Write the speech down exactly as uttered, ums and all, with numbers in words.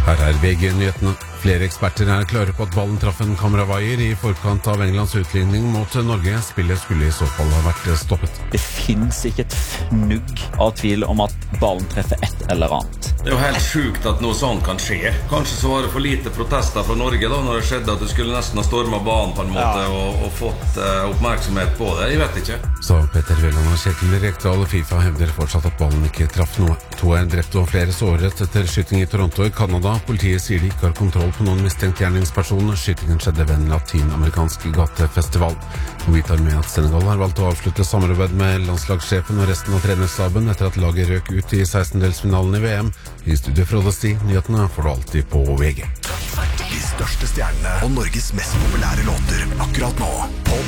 Her er V G-nyhetene. Flere eksperter er klare på at ballen traff en kameravaier i forkant av Englands utligning mot Norge. Spillet skulle i så fall ha vært stoppet. Det finnes ikke et fnugg av tvil om at ballen treffer et eller annet. Det er jo helt sjukt at noe sånt kan skje. Kanskje så var det for lite protester fra Norge da, når det skjedde at du skulle nesten ha stormet banen på en måte ja. og, og fått uh, oppmerksomhet på det. Jeg vet ikke. Så Petter Velland og Kjetil Rekdal FIFA hevder fortsatt at ballen ikke traff noe. To er drept og flere såret etter skyting i Toronto i Canada. Politiet sier de ikke har kontroll på noen mistenkt gjerningsperson. Skytingen skjedde ved en latinamerikansk gatefestival. Og vi tar med at Senegal har valgt å avslutte samarbeid med landslagssjefen og resten av trenerstaben etter at laget røk ut i sekstendelsfinalen i V M. I studio Frode Sti, nyhetene får du alltid på V G. De største stjernene og Norges mest populære låter akkurat nå på